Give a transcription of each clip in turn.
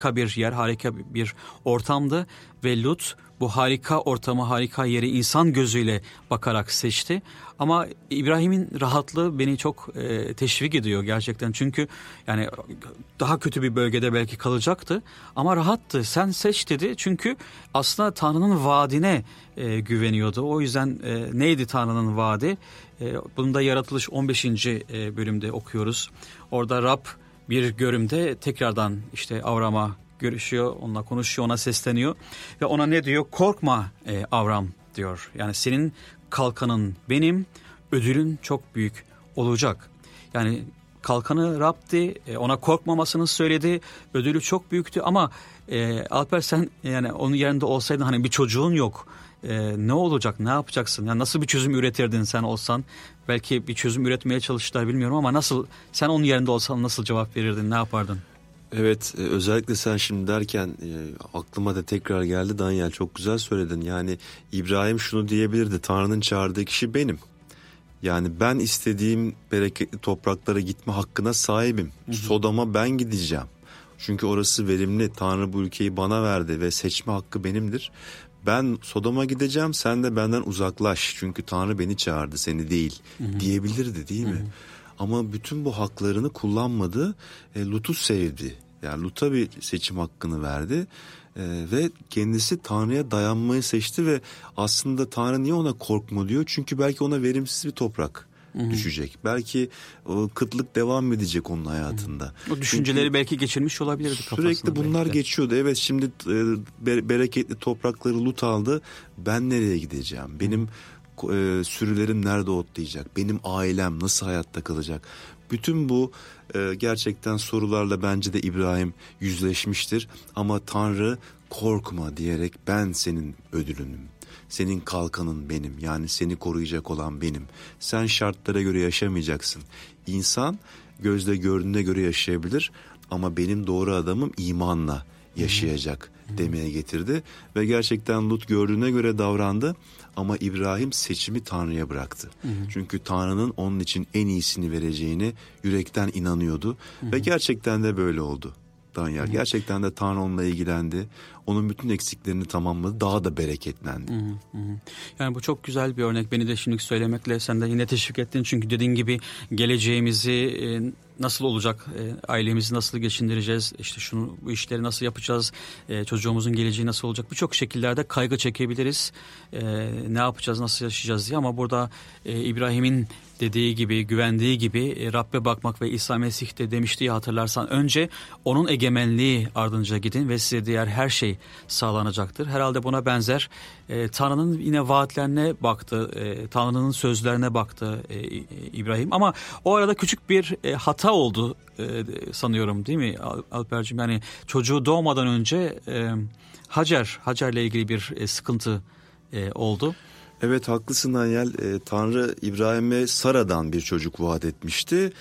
bir yer, harika bir ortamdı ve Lut bu harika ortamı, harika yeri insan gözüyle bakarak seçti. Ama İbrahim'in rahatlığı beni çok teşvik ediyor gerçekten. Çünkü yani daha kötü bir bölgede belki kalacaktı ama rahattı. Sen seç dedi çünkü aslında Tanrı'nın vaadine güveniyordu. O yüzden neydi Tanrı'nın vaadi? Bunu da Yaratılış 15. bölümde okuyoruz. Orada Rab bir görümde tekrardan işte Avram'a görüşüyor, onunla konuşuyor, ona sesleniyor ve ona ne diyor? Korkma Avram diyor. Yani senin kalkanın benim, ödülün çok büyük olacak. Yani kalkanı Rab'di, ona korkmamasını söyledi, ödülü çok büyüktü ama Alper sen yani onun yerinde olsaydın hani bir çocuğun yok. Ne olacak, ne yapacaksın? Yani nasıl bir çözüm üretirdin sen olsan? Belki bir çözüm üretmeye çalıştılar bilmiyorum ama nasıl, sen onun yerinde olsan nasıl cevap verirdin, ne yapardın? Evet, özellikle sen şimdi derken aklıma da tekrar geldi. Daniel, çok güzel söyledin. Yani İbrahim şunu diyebilirdi: Tanrı'nın çağırdığı kişi benim. Yani ben istediğim bereketli topraklara gitme hakkına sahibim. Hı hı. Sodom'a ben gideceğim. Çünkü orası verimli. Tanrı bu ülkeyi bana verdi ve seçme hakkı benimdir. Ben Sodom'a gideceğim, sen de benden uzaklaş. Çünkü Tanrı beni çağırdı, seni değil, diyebilirdi değil mi? Hı hı. Ama bütün bu haklarını kullanmadı. Lut'u sevdi. Yani Lut'a bir seçim hakkını verdi. Ve kendisi Tanrı'ya dayanmayı seçti ve aslında Tanrı niye ona korkma diyor? Çünkü belki ona verimsiz bir toprak düşecek. Belki o kıtlık devam edecek onun hayatında. O düşünceleri çünkü belki geçirmiş olabilirdi kafasında. Sürekli bunlar geçiyordu. Evet, şimdi bereketli toprakları Lut aldı. Ben nereye gideceğim? Benim sürülerim nerede otlayacak? Benim ailem nasıl hayatta kalacak? Bütün bu gerçekten sorularla bence de İbrahim yüzleşmiştir. Ama Tanrı korkma diyerek ben senin ödülünüm. Senin kalkanın benim, yani seni koruyacak olan benim. Sen şartlara göre yaşamayacaksın. İnsan gözle gördüğüne göre yaşayabilir ama benim doğru adamım imanla yaşayacak demeye getirdi. Ve gerçekten Lut gördüğüne göre davrandı ama İbrahim seçimi Tanrı'ya bıraktı. Çünkü Tanrı'nın onun için en iyisini vereceğini yürekten inanıyordu. Ve gerçekten de böyle oldu. Danyal. Gerçekten de Tanrı onunla ilgilendi. Onun bütün eksiklerini tamamladı. Daha da bereketlendi. Yani bu çok güzel bir örnek. Beni de şimdi söylemekle sen de yine teşvik ettin. Çünkü dediğin gibi geleceğimizi nasıl olacak, ailemizi nasıl geçindireceğiz, işte bu işleri nasıl yapacağız, çocuğumuzun geleceği nasıl olacak, birçok şekillerde kaygı çekebiliriz. Ne yapacağız, nasıl yaşayacağız diye. Ama burada İbrahim'in dediği gibi, güvendiği gibi Rabbe bakmak ve İsa Mesih de demişti ya, hatırlarsan, önce onun egemenliği ardınca gidin ve size diğer her şey sağlanacaktır. Herhalde buna benzer Tanrı'nın yine vaatlerine baktı, Tanrı'nın sözlerine baktı İbrahim. Ama o arada küçük bir hata oldu sanıyorum, değil mi Alper'cim? Yani çocuğu doğmadan önce Hacer'le ilgili bir sıkıntı oldu. Evet, haklısın Daniel. Tanrı İbrahim'e Sara'dan bir çocuk vaat etmişti.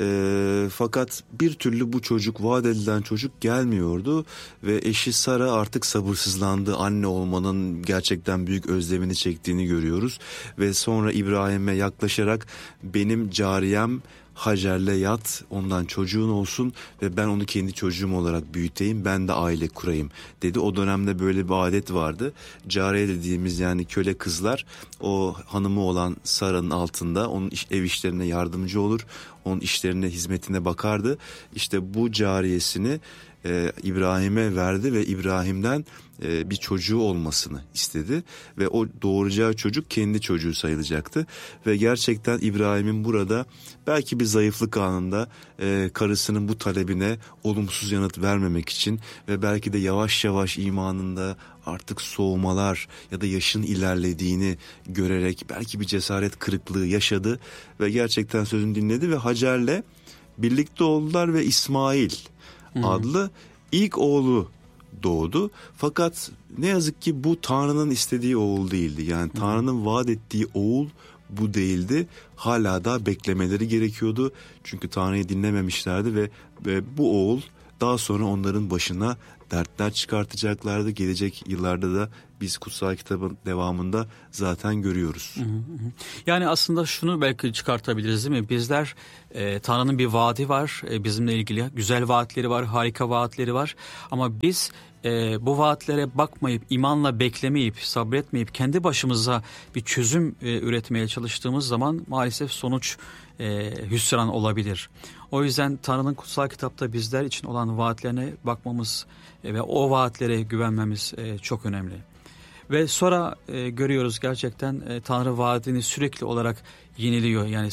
Fakat bir türlü bu çocuk, vaat edilen çocuk gelmiyordu. Ve eşi Sara artık sabırsızlandı. Anne olmanın gerçekten büyük özlemini çektiğini görüyoruz. Ve sonra İbrahim'e yaklaşarak benim cariyem Hacer'le yat, ondan çocuğun olsun ve ben onu kendi çocuğum olarak büyüteyim, ben de aile kurayım dedi. O dönemde böyle bir adet vardı. Cariye dediğimiz, yani köle kızlar, o hanımı olan Sara'nın altında onun ev işlerine yardımcı olur, onun işlerine, hizmetine bakardı. İşte bu cariyesini İbrahim'e verdi ve İbrahim'den bir çocuğu olmasını istedi ve o doğuracağı çocuk kendi çocuğu sayılacaktı. Ve gerçekten İbrahim'in burada belki bir zayıflık anında karısının bu talebine olumsuz yanıt vermemek için ve belki de yavaş yavaş imanında artık soğumalar ya da yaşın ilerlediğini görerek belki bir cesaret kırıklığı yaşadı ve gerçekten sözünü dinledi ve Hacer'le birlikte oldular ve İsmail adlı ilk oğlu doğdu. Fakat ne yazık ki bu Tanrı'nın istediği oğul değildi. Yani Tanrı'nın vaat ettiği oğul bu değildi. Hala da beklemeleri gerekiyordu. Çünkü Tanrı'yı dinlememişlerdi ve bu oğul daha sonra onların başına dertler çıkartacaklardı. Gelecek yıllarda da biz kutsal kitabın devamında zaten görüyoruz. Yani aslında şunu belki çıkartabiliriz değil mi? Bizler Tanrı'nın bir vaadi var, bizimle ilgili güzel vaatleri var, harika vaatleri var. Ama biz bu vaatlere bakmayıp, imanla beklemeyip, sabretmeyip kendi başımıza bir çözüm üretmeye çalıştığımız zaman maalesef sonuç hüsran olabilir. O yüzden Tanrı'nın kutsal kitapta bizler için olan vaatlerine bakmamız ve o vaatlere güvenmemiz çok önemli. Ve sonra görüyoruz gerçekten Tanrı vaadini sürekli olarak yeniliyor. Yani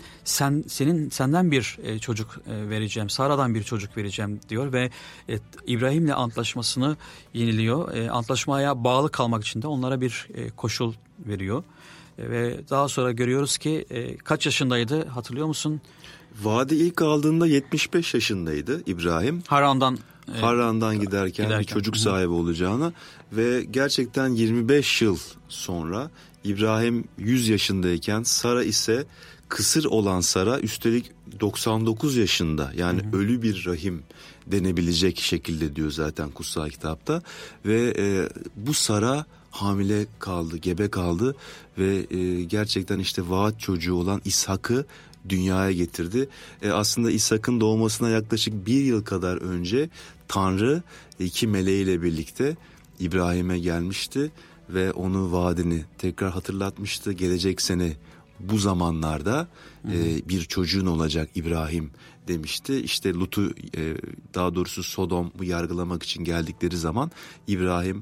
senden bir çocuk vereceğim, Sara'dan bir çocuk vereceğim diyor ve İbrahim'le antlaşmasını yeniliyor. Antlaşmaya bağlı kalmak için de onlara bir koşul veriyor. Ve daha sonra görüyoruz ki kaç yaşındaydı hatırlıyor musun? Vaadi ilk aldığında 75 yaşındaydı İbrahim. Haran'dan giderken bir çocuk sahibi olacağını ve gerçekten 25 yıl sonra İbrahim 100 yaşındayken Sara ise kısır olan Sara üstelik 99 yaşında, yani ölü bir rahim denebilecek şekilde diyor zaten kutsal kitapta ve bu Sara hamile kaldı, gebe kaldı ve gerçekten işte vaat çocuğu olan İshak'ı dünyaya getirdi. Aslında İshak'ın doğmasına yaklaşık 1 yıl kadar önce Tanrı 2 meleğiyle birlikte İbrahim'e gelmişti ve onu vaadini tekrar hatırlatmıştı. Gelecek sene bu zamanlarda bir çocuğun olacak İbrahim demişti. İşte Lut'u daha doğrusu Sodom'u yargılamak için geldikleri zaman İbrahim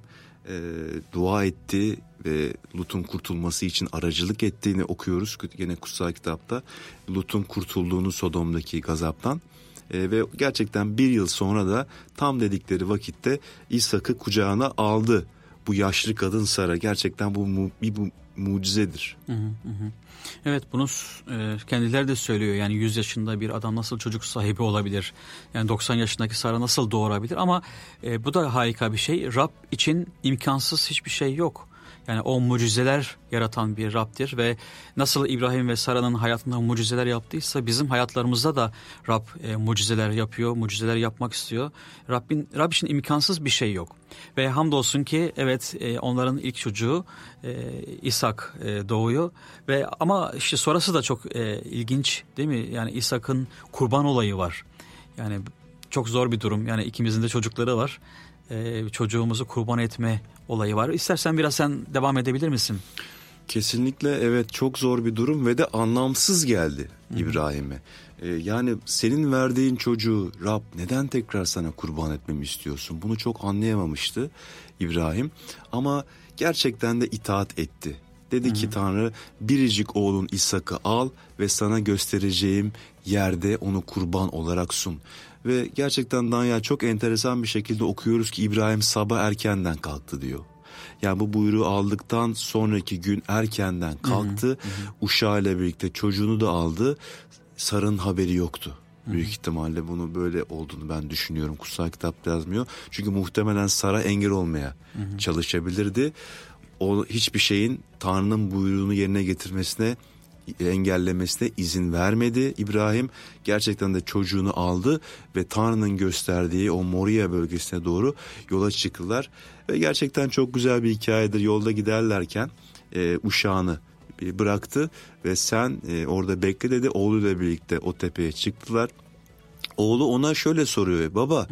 dua etti ve Lut'un kurtulması için aracılık ettiğini okuyoruz. Yine kutsal kitapta Lut'un kurtulduğunu Sodom'daki gazaptan ve gerçekten 1 yıl sonra da tam dedikleri vakitte İshak'ı kucağına aldı. Bu yaşlı kadın Sara, gerçekten bu bir mucizedir. Evet, bunu kendileri de söylüyor. Yani 100 yaşında bir adam nasıl çocuk sahibi olabilir? Yani 90 yaşındaki Sara nasıl doğurabilir? Ama bu da harika bir şey. Rab için imkansız hiçbir şey yok. Yani o mucizeler yaratan bir Rab'dir ve nasıl İbrahim ve Sara'nın hayatında mucizeler yaptıysa bizim hayatlarımızda da Rab mucizeler yapıyor, mucizeler yapmak istiyor. Rab için imkansız bir şey yok. Ve hamdolsun ki evet, onların ilk çocuğu İshak doğuyor ve ama işte sonrası da çok ilginç değil mi? Yani İshak'ın kurban olayı var. Yani çok zor bir durum. Yani ikimizin de çocukları var. Çocuğumuzu kurban etme olayı var. İstersen biraz sen devam edebilir misin? Kesinlikle evet, çok zor bir durum ve de anlamsız geldi İbrahim'e. Yani senin verdiğin çocuğu Rab neden tekrar sana kurban etmemi istiyorsun? Bunu çok anlayamamıştı İbrahim ama gerçekten de itaat etti. Dedi ki Tanrı, biricik oğlun İshak'ı al ve sana göstereceğim yerde onu kurban olarak sun. Ve gerçekten Danyal, çok enteresan bir şekilde okuyoruz ki İbrahim sabah erkenden kalktı diyor. Yani bu buyruğu aldıktan sonraki gün erkenden kalktı. Uşağıyla birlikte çocuğunu da aldı. Sara'nın haberi yoktu. Büyük ihtimalle bunu böyle olduğunu ben düşünüyorum. Kutsal kitapta yazmıyor. Çünkü muhtemelen Sara engel olmaya çalışabilirdi. O hiçbir şeyin Tanrı'nın buyruğunu yerine getirmesine, engellemesine izin vermedi İbrahim. Gerçekten de çocuğunu aldı ve Tanrı'nın gösterdiği o Moria bölgesine doğru yola çıktılar. Ve gerçekten çok güzel bir hikayedir. Yolda giderlerken uşağını bıraktı ve sen orada bekle dedi. Oğluyla birlikte o tepeye çıktılar. Oğlu ona şöyle soruyor: baba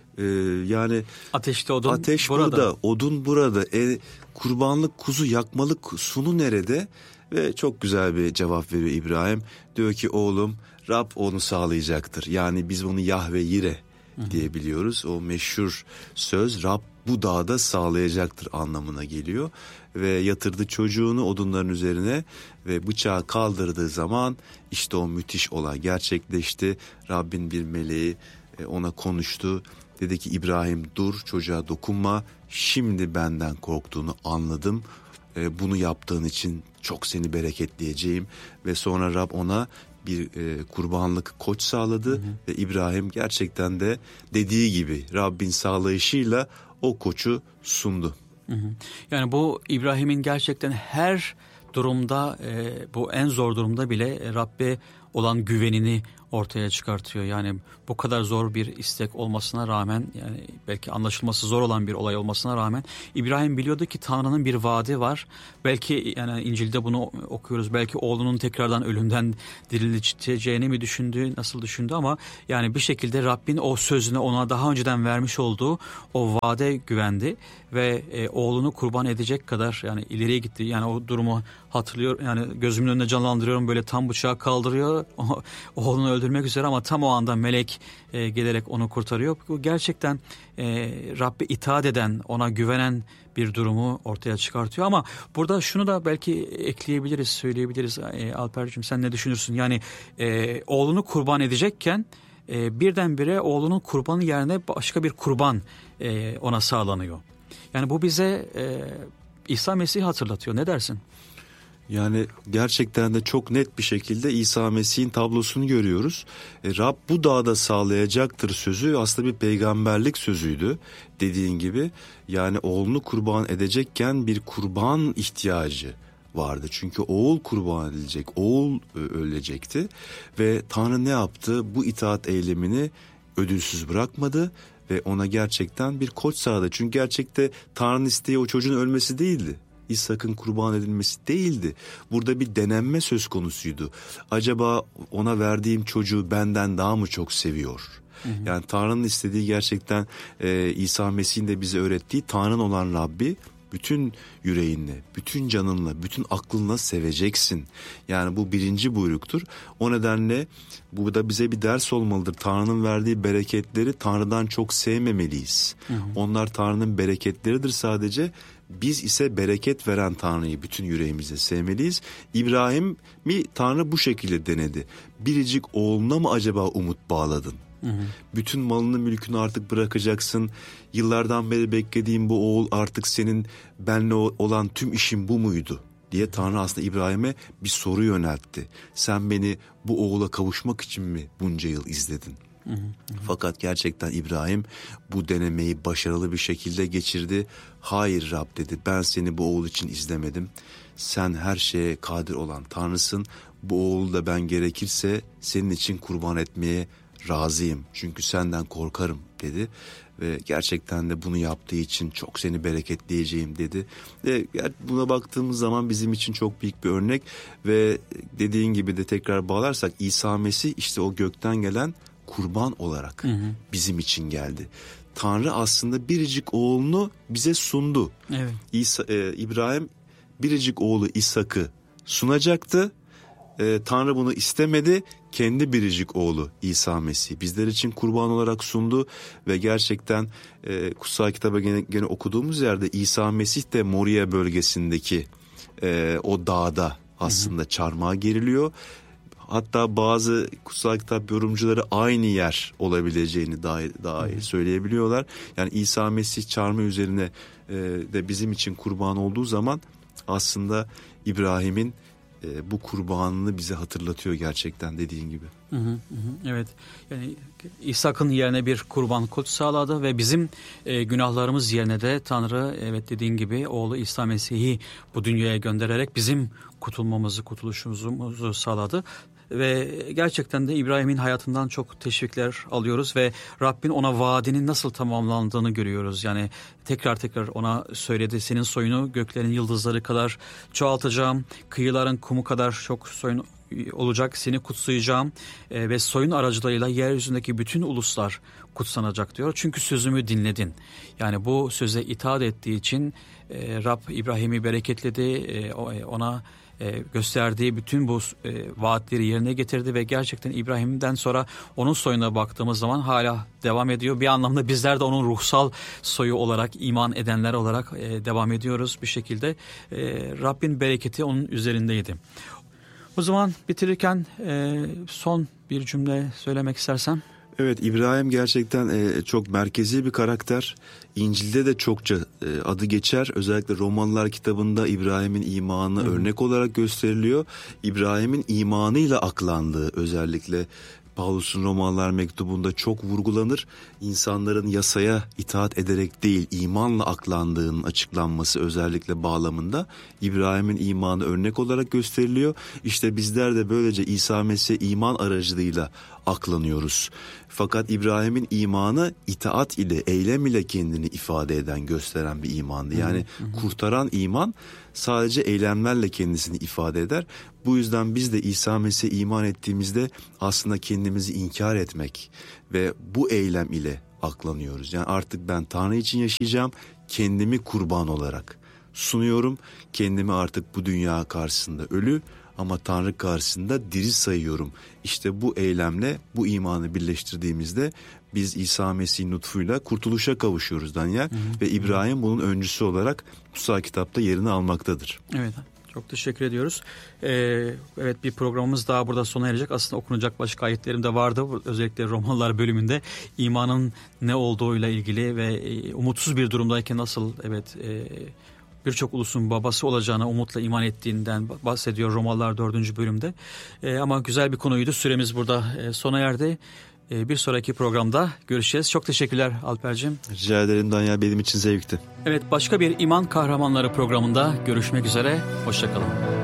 yani ateşte odun, ateş burada, odun burada. Kurbanlık kuzu, yakmalık sunu nerede? Ve çok güzel bir cevap veriyor İbrahim. Diyor ki oğlum, Rab onu sağlayacaktır. Yani biz bunu Yahve Yire diyebiliyoruz. O meşhur söz Rab bu dağda sağlayacaktır anlamına geliyor. Ve yatırdı çocuğunu odunların üzerine ve bıçağı kaldırdığı zaman işte o müthiş olay gerçekleşti. Rabbin bir meleği ona konuştu. Dedi ki İbrahim, dur, çocuğa dokunma. Şimdi benden korktuğunu anladım. Bunu yaptığın için çok seni bereketleyeceğim. Ve sonra Rab ona bir kurbanlık koç sağladı. Ve İbrahim gerçekten de dediği gibi Rabbin sağlayışıyla o koçu sundu. Yani bu İbrahim'in gerçekten her durumda, bu en zor durumda bile Rabbe olan güvenini ortaya çıkartıyor. Yani bu kadar zor bir istek olmasına rağmen, yani belki anlaşılması zor olan bir olay olmasına rağmen İbrahim biliyordu ki Tanrı'nın bir vaadi var. Belki yani İncil'de bunu okuyoruz. Belki oğlunun tekrardan ölümden dirileceğini mi düşündü, nasıl düşündü, ama yani bir şekilde Rabbin o sözüne, ona daha önceden vermiş olduğu o vaade güvendi ve oğlunu kurban edecek kadar yani ileriye gitti. Yani o durumu hatırlıyor, yani gözümün önüne canlandırıyorum, böyle tam bıçağı kaldırıyor oğlunu öldürmek üzere ama tam o anda melek gelerek onu kurtarıyor. Bu gerçekten Rabbe itaat eden, ona güvenen bir durumu ortaya çıkartıyor. Ama burada şunu da belki ekleyebiliriz, söyleyebiliriz. Alper'cığım, sen ne düşünürsün? Yani oğlunu kurban edecekken birdenbire oğlunun kurbanı yerine başka bir kurban ona sağlanıyor. Yani bu bize İsa Mesih'i hatırlatıyor. Ne dersin? Yani gerçekten de çok net bir şekilde İsa Mesih'in tablosunu görüyoruz. Rab bu dağda sağlayacaktır sözü aslında bir peygamberlik sözüydü dediğin gibi. Yani oğlunu kurban edecekken bir kurban ihtiyacı vardı. Çünkü oğul kurban edilecek, oğul ölecekti. Ve Tanrı ne yaptı? Bu itaat eylemini ödülsüz bırakmadı ve ona gerçekten bir koç sağladı. Çünkü gerçekte Tanrı'nın isteği o çocuğun ölmesi değildi. İshak'ın kurban edilmesi değildi. Burada bir denenme söz konusuydu. Acaba ona verdiğim çocuğu benden daha mı çok seviyor? Yani Tanrı'nın istediği gerçekten İsa Mesih'in de bize öğrettiği, Tanrı'nın olan Rabbi bütün yüreğinle, bütün canınla, bütün aklınla seveceksin. Yani bu birinci buyruktur. O nedenle bu da bize bir ders olmalıdır. Tanrı'nın verdiği bereketleri Tanrı'dan çok sevmemeliyiz. Onlar Tanrı'nın bereketleridir sadece. Biz ise bereket veren Tanrı'yı bütün yüreğimizle sevmeliyiz. İbrahim'i Tanrı bu şekilde denedi. Biricik oğluna mı acaba umut bağladın? Bütün malını mülkünü artık bırakacaksın. Yıllardan beri beklediğim bu oğul artık senin, benle olan tüm işin bu muydu? Diye Tanrı aslında İbrahim'e bir soru yöneltti. Sen beni bu oğula kavuşmak için mi bunca yıl izledin? Fakat gerçekten İbrahim bu denemeyi başarılı bir şekilde geçirdi. Hayır Rab dedi, ben seni bu oğul için izlemedim. Sen her şeye kadir olan Tanrısın. Bu oğulu da ben gerekirse senin için kurban etmeye razıyım. Çünkü senden korkarım dedi. Ve gerçekten de bunu yaptığı için çok seni bereketleyeceğim dedi. Ve buna baktığımız zaman bizim için çok büyük bir örnek. Ve dediğin gibi de tekrar bağlarsak İsa Mesih işte o gökten gelen kurban olarak bizim için geldi. Tanrı aslında biricik oğlunu bize sundu. Evet. İbrahim biricik oğlu İshak'ı sunacaktı. Tanrı bunu istemedi. Kendi biricik oğlu İsa Mesih bizler için kurban olarak sundu ve gerçekten kutsal kitaba gene okuduğumuz yerde İsa Mesih de Moria bölgesindeki o dağda aslında çarmıha geriliyor. Hatta bazı kutsal kitap yorumcuları aynı yer olabileceğini dahi söyleyebiliyorlar. Yani İsa Mesih çarmıh üzerine de bizim için kurban olduğu zaman aslında İbrahim'in bu kurbanını bize hatırlatıyor gerçekten dediğin gibi. Evet, yani İshak'ın yerine bir kurban koç sağladı ve bizim günahlarımız yerine de Tanrı, evet dediğin gibi oğlu İsa Mesih'i bu dünyaya göndererek bizim kurtuluşumuzu sağladı. Ve gerçekten de İbrahim'in hayatından çok teşvikler alıyoruz ve Rabbin ona vaadinin nasıl tamamlandığını görüyoruz. Yani tekrar ona söyledi, senin soyunu göklerin yıldızları kadar çoğaltacağım, kıyıların kumu kadar çok soyun olacak, seni kutsayacağım ve soyun aracılığıyla yeryüzündeki bütün uluslar kutsanacak diyor. Çünkü sözümü dinledin. Yani bu söze itaat ettiği için Rab İbrahim'i bereketledi, ona gösterdiği bütün bu vaatleri yerine getirdi ve gerçekten İbrahim'den sonra onun soyuna baktığımız zaman hala devam ediyor. Bir anlamda bizler de onun ruhsal soyu olarak, iman edenler olarak devam ediyoruz bir şekilde. Rabbin bereketi onun üzerindeydi. O zaman bitirirken son bir cümle söylemek istersen. Evet, İbrahim gerçekten çok merkezi bir karakter. İncil'de de çokça adı geçer. Özellikle Romalılar kitabında İbrahim'in imanı örnek olarak gösteriliyor. İbrahim'in imanıyla aklandığı özellikle Pavlus'un Romalılar mektubunda çok vurgulanır. İnsanların yasaya itaat ederek değil, imanla aklandığının açıklanması özellikle bağlamında İbrahim'in imanı örnek olarak gösteriliyor. İşte bizler de böylece İsa Mesih'e iman aracılığıyla aklanıyoruz. Fakat İbrahim'in imanı itaat ile, eylem ile kendini ifade eden, gösteren bir imandı. Yani kurtaran iman sadece eylemlerle kendisini ifade eder. Bu yüzden biz de İsa Mesih'e iman ettiğimizde aslında kendimizi inkar etmek ve bu eylem ile aklanıyoruz. Yani artık ben Tanrı için yaşayacağım, kendimi kurban olarak sunuyorum. Kendimi artık bu dünya karşısında ölü ama Tanrı karşısında diri sayıyorum. İşte bu eylemle bu imanı birleştirdiğimizde biz İsa Mesih'in lütfuyla kurtuluşa kavuşuyoruz Daniel. Ve İbrahim bunun öncüsü olarak kutsal kitapta yerini almaktadır. Evet, çok teşekkür ediyoruz. Evet, bir programımız daha burada sona erecek. Aslında okunacak başka ayetlerim de vardı. Özellikle Romalılar bölümünde imanın ne olduğuyla ilgili ve umutsuz bir durumdayken nasıl birçok ulusun babası olacağına umutla iman ettiğinden bahsediyor Romalılar 4. bölümde. Ama güzel bir konuydu. Süremiz burada sona erdi. Bir sonraki programda görüşeceğiz. Çok teşekkürler Alper'cim. Rica ederim Daniel, benim için zevkti. Evet, başka bir İman Kahramanları programında görüşmek üzere. Hoşça kalın.